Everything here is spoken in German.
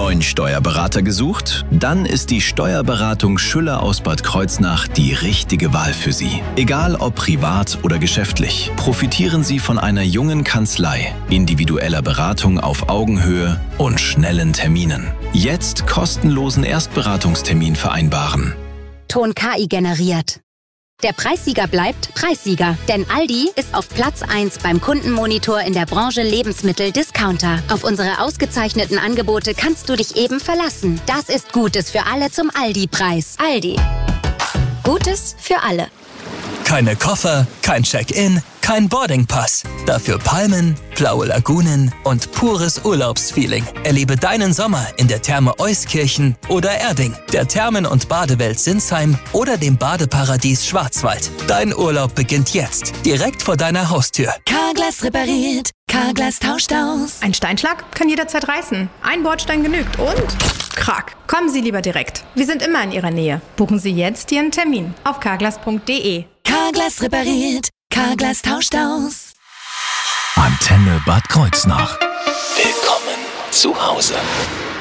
neuen Steuerberater gesucht? Dann ist die Steuerberatung Schüller aus Bad Kreuznach die richtige Wahl für Sie. Egal ob privat oder geschäftlich, profitieren Sie von einer jungen Kanzlei, individueller Beratung auf Augenhöhe und schnellen Terminen. Jetzt kostenlosen Erstberatungstermin vereinbaren. Ton KI generiert. Der Preissieger bleibt Preissieger, denn Aldi ist auf Platz 1 beim Kundenmonitor in der Branche Lebensmittel-Discounter. Auf unsere ausgezeichneten Angebote kannst du dich eben verlassen. Das ist Gutes für alle zum Aldi-Preis. Aldi. Gutes für alle. Keine Koffer, kein Check-in, kein Boardingpass. Dafür Palmen, blaue Lagunen und pures Urlaubsfeeling. Erlebe deinen Sommer in der Therme Euskirchen oder Erding, der Thermen- und Badewelt Sinsheim oder dem Badeparadies Schwarzwald. Dein Urlaub beginnt jetzt, direkt vor deiner Haustür. Carglass repariert, Carglass tauscht aus. Ein Steinschlag kann jederzeit reißen. Ein Bordstein genügt und krack. Kommen Sie lieber direkt. Wir sind immer in Ihrer Nähe. Buchen Sie jetzt Ihren Termin auf carglass.de. Carglass repariert, Carglass tauscht aus. Antenne Bad Kreuznach. Willkommen zu Hause.